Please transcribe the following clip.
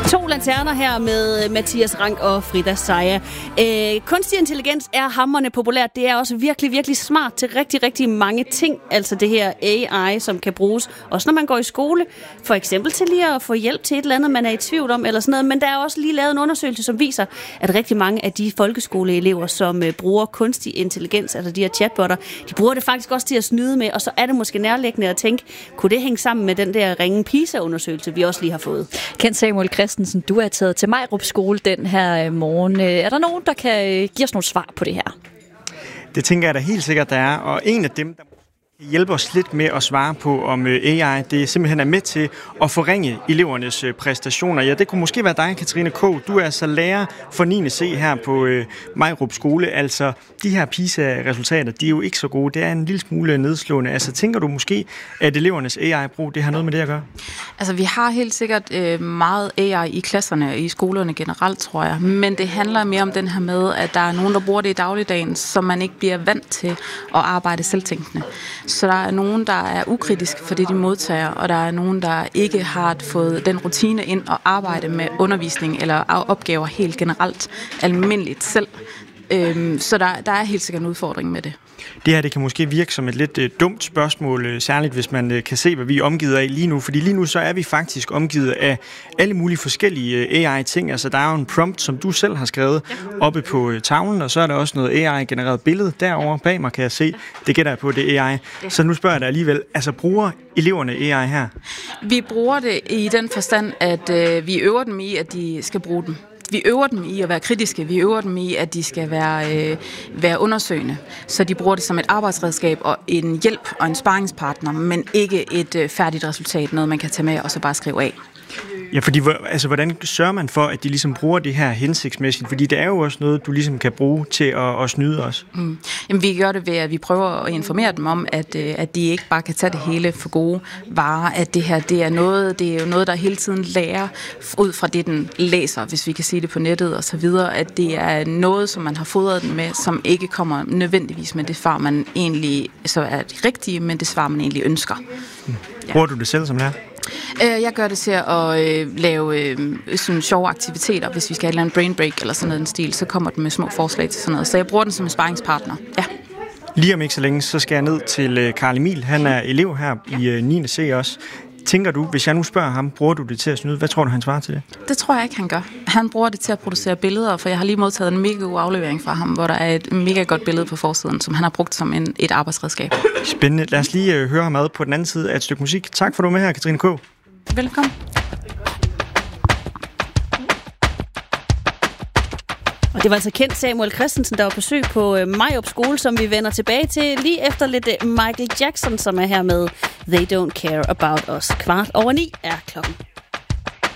To lanterner her med Mathias Rank og Frida Seja. Kunstig intelligens er hamrende populært. Det er også virkelig, virkelig smart til rigtig, rigtig mange ting. Altså det her AI, som kan bruges også når man går i skole. For eksempel til lige at få hjælp til et eller andet, man er i tvivl om eller sådan noget. Men der er også lige lavet en undersøgelse, som viser, at rigtig mange af de folkeskoleelever, som bruger kunstig intelligens, altså de her chatbotter, de bruger det faktisk også til at snyde med. Og så er det måske nærliggende at tænke, kunne det hænge sammen med den der ringe PISA-undersøgelse, vi også lige har fået? Kent Samuel Christensen, du er taget til Majrup skole den her morgen. Er der nogen, der kan give os nogle svar på det her? Det tænker jeg da helt sikkert, der er. Og en af dem, der hjælper os lidt med at svare på, om AI det simpelthen er med til at forringe elevernes præstationer. Ja, det kunne måske være dig, Katrine K. Du er altså lærer for 9. C her på Majrup skole. Altså, de her PISA-resultater, de er jo ikke så gode. Det er en lille smule nedslående. Altså, tænker du måske, at elevernes AI-brug, det har noget med det at gøre? Altså, vi har helt sikkert meget AI i klasserne og i skolerne generelt, tror jeg. Men det handler mere om den her med, at der er nogen, der bruger det i dagligdagen, så man ikke bliver vant til at arbejde selvtænkende. Så der er nogen, der er ukritiske for det, de modtager, og der er nogen, der ikke har fået den rutine ind og arbejde med undervisning eller opgaver helt generelt almindeligt selv. Så der er helt sikkert en udfordring med det. Det her det kan måske virke som et lidt dumt spørgsmål, særligt hvis man kan se, hvad vi er omgivet af lige nu. Fordi lige nu så er vi faktisk omgivet af alle mulige forskellige AI-ting. Altså der er jo en prompt, som du selv har skrevet oppe på tavlen, og så er der også noget AI-genereret billede derovre bag mig, kan jeg se. Det gætter jeg på, det er AI. Så nu spørger jeg dig alligevel, altså bruger eleverne AI her? Vi bruger det i den forstand, at vi øver dem i, at de skal bruge den. Vi øver dem i at være kritiske, vi øver dem i, at de skal være undersøgende. Så de bruger det som et arbejdsredskab og en hjælp og en sparringspartner, men ikke et færdigt resultat, noget man kan tage med og så bare skrive af. Ja, fordi hvordan sørger man for, at de ligesom bruger det her hensigtsmæssigt? Fordi det er jo også noget, du ligesom kan bruge til at snyde os. Jamen, vi gør det ved, at vi prøver at informere dem om, at de ikke bare kan tage det hele for gode varer. At det her, det er jo noget, der hele tiden lærer ud fra det, den læser, hvis vi kan sige det på nettet og så videre. At det er noget, som man har fodret den med, som ikke kommer nødvendigvis med det svar, man egentlig så er det rigtige, men det svar, man egentlig ønsker. Ja. Bruger du det selv som lærer? Jeg gør det til at lave sådan sjove aktiviteter. Hvis vi skal have et eller andet brain break eller sådan noget en stil, så kommer den med små forslag til sådan noget. Så jeg bruger den som en sparringspartner. Ja. Lige om ikke så længe, så skal jeg ned til Karl Emil. Han er elev her i 9. C også. Tænker du, hvis jeg nu spørger ham, bruger du det til at snyde? Hvad tror du, han svarer til det? Det tror jeg ikke, han gør. Han bruger det til at producere billeder, for jeg har lige modtaget en mega god aflevering fra ham, hvor der er et mega godt billede på forsiden, som han har brugt som et arbejdsredskab. Spændende. Lad os lige høre ham ad på den anden side af et stykke musik. Tak for, du med her, Katrine K. Velkommen. Og det var altså Kent Samuel Christensen, der var på besøg på Majrup skole, som vi vender tilbage til lige efter lidt Michael Jackson, som er her med They Don't Care About Us. 8:15 er klokken.